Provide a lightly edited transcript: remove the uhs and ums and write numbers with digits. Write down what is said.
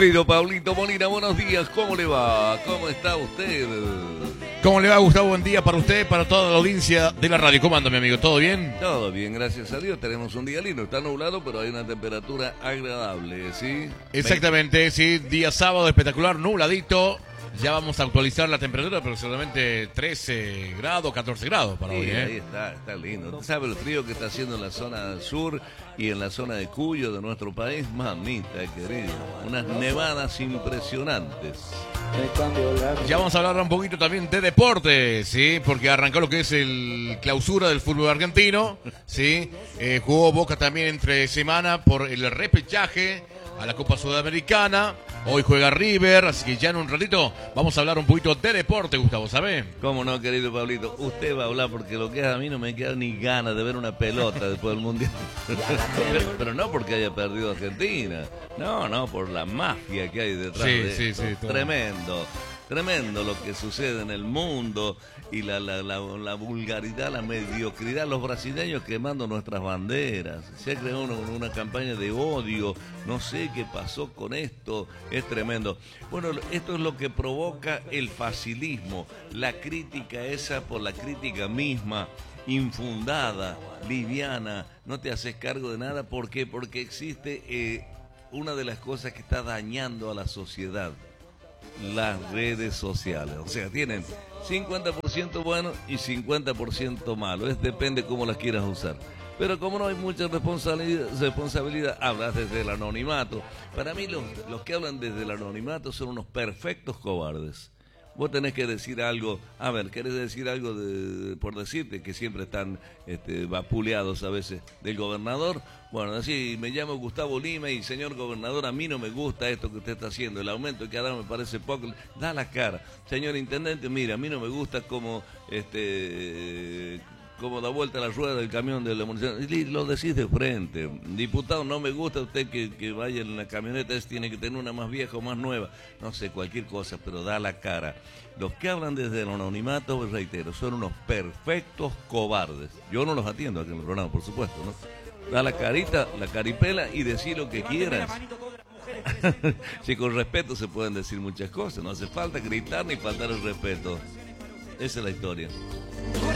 Pero Pablito Molina, buenos días, ¿cómo le va? ¿Cómo está usted? ¿Cómo le va, Gustavo? Buen día para usted, para toda la audiencia de la radio. ¿Cómo anda, mi amigo? ¿Todo bien? Todo bien, gracias a Dios. Tenemos un día lindo, está nublado, pero hay una temperatura agradable, ¿sí? Exactamente, sí, día sábado espectacular, nubladito. Ya vamos a actualizar la temperatura, aproximadamente 13 grados, 14 grados para hoy, Sí, ahí está lindo. ¿Usted sabe el frío que está haciendo en la zona sur y en la zona de Cuyo de nuestro país? Mamita querido, unas nevadas impresionantes. Ya vamos a hablar un poquito también de deporte, sí, porque arrancó lo que es el clausura del fútbol argentino, sí. Jugó Boca también entre semana por el repechaje a la Copa Sudamericana. Hoy juega River, así que ya en un ratito vamos a hablar un poquito de deporte, Gustavo, ¿sabe? ¿Cómo no, querido Pablito? Usted va a hablar porque lo que es a mí no me queda ni ganas de ver una pelota después del Mundial. Pero no porque haya perdido Argentina. No, por la mafia que hay detrás de esto. Sí, Tremendo lo que sucede en el mundo y la vulgaridad, la mediocridad, los brasileños quemando nuestras banderas. Se ha creado una campaña de odio, no sé qué pasó con esto, es tremendo. Bueno, esto es lo que provoca el facilismo, la crítica esa por la crítica misma, infundada, liviana, no te haces cargo de nada. ¿Por qué? Porque existe una de las cosas que está dañando a la sociedad. Las redes sociales, o sea, tienen 50% bueno y 50% malo, depende cómo las quieras usar. Pero como no hay mucha responsabilidad, hablas desde el anonimato. Para mí los que hablan desde el anonimato son unos perfectos cobardes. Vos tenés que decir algo, a ver, ¿querés decir algo por decirte? Que siempre están vapuleados a veces del gobernador. Bueno, así me llamo Gustavo Lima y señor gobernador, a mí no me gusta esto que usted está haciendo, el aumento que ha dado me parece poco. Da la cara. Señor intendente, mira, a mí no me gusta como da vuelta la rueda del camión de la munición. Y lo decís de frente. Diputado, no me gusta usted que vaya en la camioneta, tiene que tener una más vieja o más nueva. No sé, cualquier cosa, pero da la cara. Los que hablan desde el anonimato, reitero, son unos perfectos cobardes. Yo no los atiendo aquí en el programa, por supuesto, ¿no? Da la carita, la caripela y decir lo que quieras. Si con respeto se pueden decir muchas cosas, no hace falta gritar ni faltar el respeto. Esa es la historia.